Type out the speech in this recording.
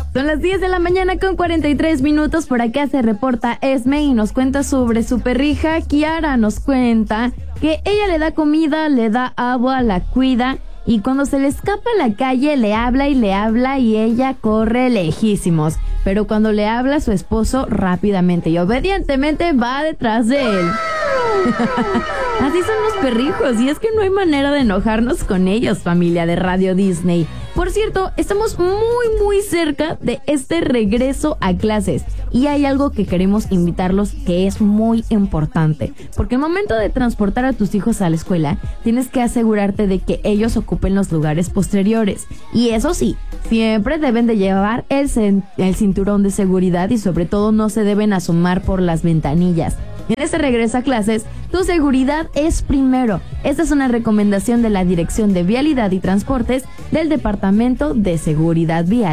Son las 10 de la mañana con 43 minutos. Por acá se reporta Esme y nos cuenta sobre su perrija. Kiara nos cuenta que ella le da comida, le da agua, la cuida. Y cuando se le escapa a la calle le habla y ella corre lejísimos. Pero cuando le habla a su esposo, rápidamente y obedientemente va detrás de él. Así son los perrijos, y es que no hay manera de enojarnos con ellos, familia de Radio Disney. Por cierto, estamos muy cerca de este regreso a clases, y hay algo que queremos invitarlos que es muy importante, porque al momento de transportar a tus hijos a la escuela, tienes que asegurarte de que ellos ocupen los lugares posteriores, y eso sí, siempre deben de llevar el cinturón de seguridad y sobre todo no se deben asomar por las ventanillas. En este regreso a clases, tu seguridad es primero. Esta es una recomendación de la Dirección de Vialidad y Transportes del Departamento de Seguridad Vial.